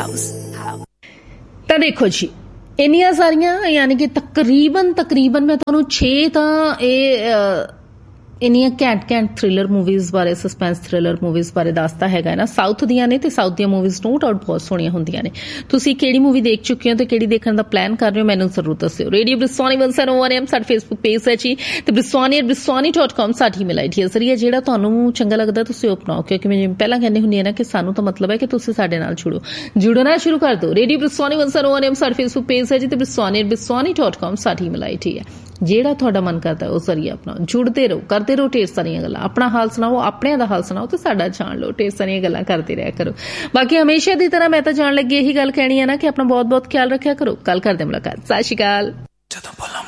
ਤਾਂ ਦੇਖੋ ਜੀ ਇੰਨੀਆਂ ਸਾਰੀਆਂ ਯਾਨੀ ਕਿ ਤਕਰੀਬਨ ਮੈਂ ਤੁਹਾਨੂੰ 6 ਤਾਂ ਇੰਨੀਆਂ ਘੈਂਟ ਥ੍ਰਿਲਰ ਮੂਵੀਜ਼ ਬਾਰੇ ਸਸਪੈਂਸ ਥ੍ਰਿਲਰ ਮੂਵੀਜ਼ ਬਾਰੇ ਦੱਸਦਾ ਹੈਗਾ ਨਾ। ਸਾਊਥ ਦੀਆਂ ਨੇ ਤੇ ਸਾਊਥ ਦੀਆਂ ਮੂਵੀਜ਼ ਨੋ ਡਾਊਟ ਬਹੁਤ ਸੋਹਣੀਆਂ ਹੁੰਦੀਆਂ ਨੇ। ਤੁਸੀਂ ਕਿਹੜੀ ਮੂਵੀ ਦੇਖ ਚੁੱਕੇ ਹੋ ਤੇ ਕਿਹੜੀ ਦੇਖਣ ਦਾ ਪਲਾਨ ਕਰ ਰਹੇ ਹੋ ਮੈਨੂੰ ਜ਼ਰੂਰ ਦੱਸਿਓ। ਰੇਡੀਓ ਬ੍ਰਿਸਵਾਨੀ 101 ਸਾਡਾ ਫੇਸਬੁੱਕ ਪੇਜ ਹੈ ਜੀ ਤੇ briswani@briswani.com ਸਾਡੀ ਈਮੇਲ ਆਈਡੀ ਹੈ। ਜ਼ਰੀਏ ਜਿਹੜਾ ਤੁਹਾਨੂੰ ਚੰਗਾ ਲੱਗਦਾ ਤੁਸੀਂ ਉਹ ਅਪਣਾਓ, ਕਿਉਂਕਿ ਮੈਂ ਜਿਵੇਂ ਪਹਿਲਾਂ ਕਹਿੰਦੀ ਹੁੰਦੀ ਹਾਂ ਨਾ ਕਿ ਸਾਨੂੰ ਤਾਂ ਮਤਲਬ ਹੈ ਕਿ ਤੁਸੀਂ ਸਾਡੇ ਨਾਲ ਜੁੜਨਾ ਸ਼ੁਰੂ ਕਰ ਦਿਓ। ਰੇਡੀਓ ਬ੍ਰਿਸਵਾਨੀ 101 ਸਾਡਾ ਫੇਸਬੁੱਕ ਪੇਜ ਹੈ ਜੀ ਤੇ briswani@briswani.com ਸਾਡੀ ਈਮੇਲ ਆਈਡੀ ਹੈ। ਜਿਹੜਾ ਤੁਹਾਡਾ ਮਨ ਕਰਦਾ ਉਹ ਜ਼ਰੀਆ ਅਪਣਾਓ, ਜੁੜਦੇ ਰਹੋ, ਕਰਦੇ ਰਹੋ ਢੇਰ ਸਾਰੀਆਂ ਗੱਲਾਂ। ਆਪਣਾ ਹਾਲ ਸੁਣਾਓ, ਆਪਣਿਆਂ ਦਾ ਹਾਲ ਸੁਣਾਓ ਤੇ ਸਾਡਾ ਜਾਣ ਲਓ, ਢੇਰ ਸਾਰੀਆਂ ਗੱਲਾਂ ਕਰਦੇ ਰਿਹਾ ਕਰੋ। ਬਾਕੀ ਹਮੇਸ਼ਾ ਦੀ ਤਰ੍ਹਾਂ ਮੈਂ ਤਾਂ ਜਾਣ ਲੱਗੀ ਇਹੀ ਗੱਲ ਕਹਿਣੀ ਹੈ ਨਾ ਕਿ ਆਪਣਾ ਬਹੁਤ ਬਹੁਤ ਖਿਆਲ ਰੱਖਿਆ ਕਰੋ। ਕੱਲ ਕਰਦੇ ਮੁਲਾਕਾਤ। ਸਤਿ ਸ਼੍ਰੀ ਅਕਾਲ।